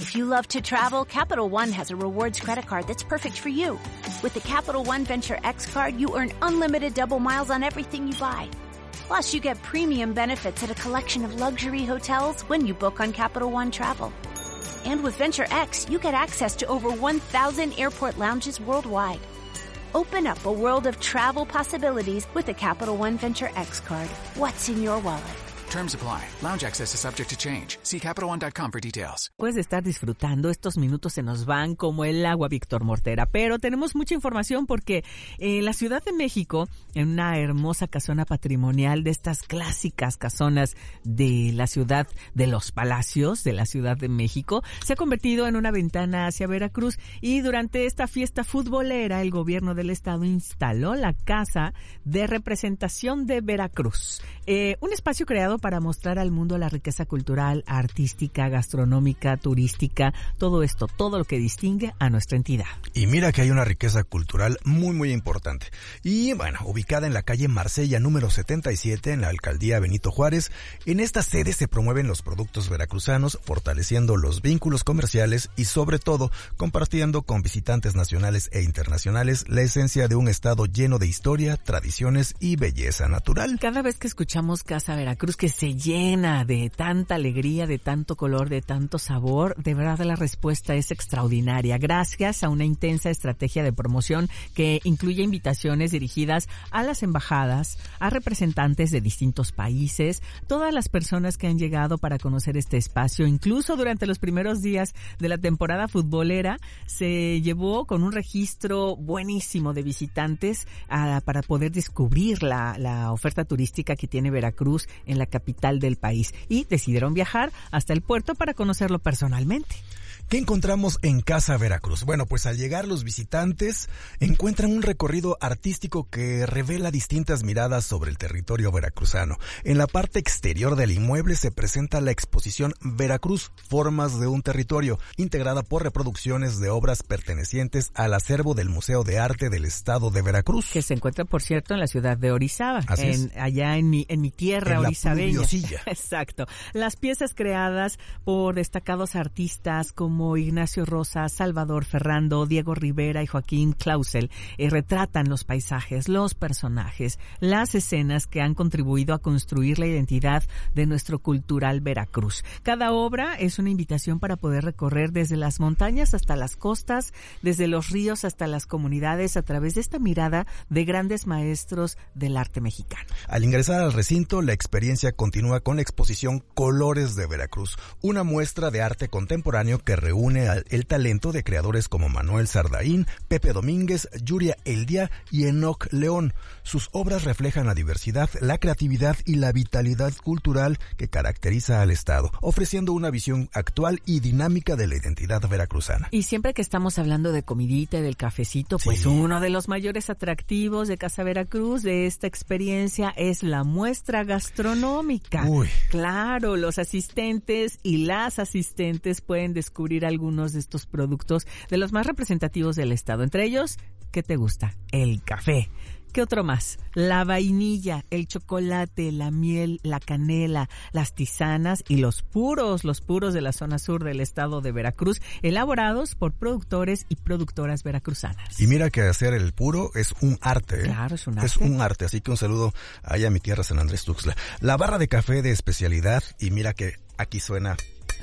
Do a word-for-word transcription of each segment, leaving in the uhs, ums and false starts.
If you love to travel, Capital One has a rewards credit card that's perfect for you. With the Capital One Venture X card, you earn unlimited double miles on everything you buy. Plus, you get premium benefits at a collection of luxury hotels when you book on Capital One Travel. And with Venture X, you get access to over one thousand airport lounges worldwide. Open up a world of travel possibilities with the Capital One Venture X card. What's in your wallet? Terms apply. Lounge access is subject to change. See Capital One dot com for details. Después de estar disfrutando, estos minutos se nos van como el agua, Víctor Mortera. Pero tenemos mucha información porque en la Ciudad de México, en una hermosa casona patrimonial de estas clásicas casonas de la ciudad de los palacios de la Ciudad de México, se ha convertido en una ventana hacia Veracruz. Y durante esta fiesta futbolera, el gobierno del estado instaló la Casa de Representación de Veracruz. Eh, un espacio creado para mostrar al mundo la riqueza cultural, artística, gastronómica, turística, todo esto, todo lo que distingue a nuestra entidad. Y mira que hay una riqueza cultural muy muy importante. Y bueno, ubicada en la calle Marsella número setenta y siete en la alcaldía Benito Juárez, en esta sede se promueven los productos veracruzanos, fortaleciendo los vínculos comerciales y sobre todo compartiendo con visitantes nacionales e internacionales la esencia de un estado lleno de historia, tradiciones y belleza natural. Cada vez que escuchamos Casa Veracruz, que se llena de tanta alegría, de tanto color, de tanto sabor, de verdad la respuesta es extraordinaria. Gracias a una intensa estrategia de promoción que incluye invitaciones dirigidas a las embajadas, a representantes de distintos países, todas las personas que han llegado para conocer este espacio, incluso durante los primeros días de la temporada futbolera, se llevó con un registro buenísimo de visitantes a, para poder descubrir la, la oferta turística que tiene Veracruz en la capital del país, y decidieron viajar hasta el puerto para conocerlo personalmente. ¿Qué encontramos en Casa Veracruz? Bueno, pues al llegar los visitantes encuentran un recorrido artístico que revela distintas miradas sobre el territorio veracruzano. En la parte exterior del inmueble se presenta la exposición Veracruz, Formas de un Territorio, integrada por reproducciones de obras pertenecientes al acervo del Museo de Arte del Estado de Veracruz. Que se encuentra, por cierto, en la ciudad de Orizaba, Así en, es. allá en mi, en mi tierra en orizabeña. La pluviosilla. Exacto. Las piezas creadas por destacados artistas como como Ignacio Rosa, Salvador Ferrando, Diego Rivera y Joaquín Clausel, eh, retratan los paisajes, los personajes, las escenas que han contribuido a construir la identidad de nuestro cultural Veracruz. Cada obra es una invitación para poder recorrer desde las montañas hasta las costas, desde los ríos hasta las comunidades, a través de esta mirada de grandes maestros del arte mexicano. Al ingresar al recinto, la experiencia continúa con la exposición Colores de Veracruz, una muestra de arte contemporáneo que reúne el talento de creadores como Manuel Sardaín, Pepe Domínguez, Yuria Eldia y Enoc León. Sus obras reflejan la diversidad, la creatividad y la vitalidad cultural que caracteriza al estado, ofreciendo una visión actual y dinámica de la identidad veracruzana. Y siempre que estamos hablando de comidita y del cafecito, pues sí, uno de los mayores atractivos de Casa Veracruz, de esta experiencia, es la muestra gastronómica. Uy. Claro, los asistentes y las asistentes pueden descubrir algunos de estos productos de los más representativos del estado. Entre ellos, ¿qué te gusta? El café. ¿Qué otro más? La vainilla, el chocolate, la miel, la canela, las tisanas y los puros, los puros de la zona sur del estado de Veracruz, elaborados por productores y productoras veracruzanas. Y mira que hacer el puro es un arte, ¿eh? Claro, es un arte. Es un arte, así que un saludo allá a mi tierra, San Andrés Tuxtla. La barra de café de especialidad, y mira que aquí suena...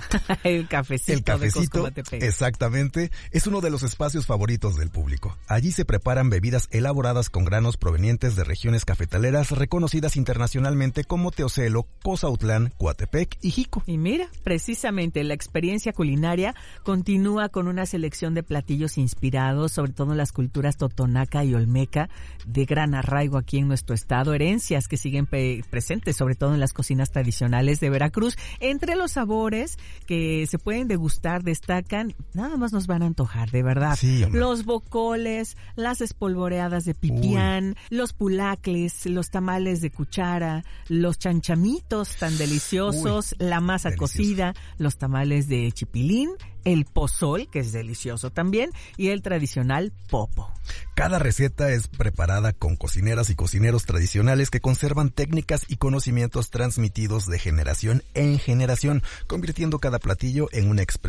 el cafecito, el cafecito, exactamente, es uno de los espacios favoritos del público. Allí se preparan bebidas elaboradas con granos provenientes de regiones cafetaleras reconocidas internacionalmente como Teocelo, Cozautlán, Coatepec y Jico. Y mira, precisamente la experiencia culinaria continúa con una selección de platillos inspirados sobre todo en las culturas totonaca y olmeca, de gran arraigo aquí en nuestro estado, herencias que siguen pe- presentes sobre todo en las cocinas tradicionales de Veracruz. Entre los sabores que se pueden degustar destacan, nada más nos van a antojar, de verdad. Sí, los bocoles, las espolvoreadas de pipián, Uy. los pulacles, los tamales de cuchara, los chanchamitos tan deliciosos, Uy, la masa delicioso. cocida, los tamales de chipilín, el pozol, que es delicioso también, y el tradicional popo. Cada receta es preparada con cocineras y cocineros tradicionales que conservan técnicas y conocimientos transmitidos de generación en generación, convirtiendo cada platillo en una expresión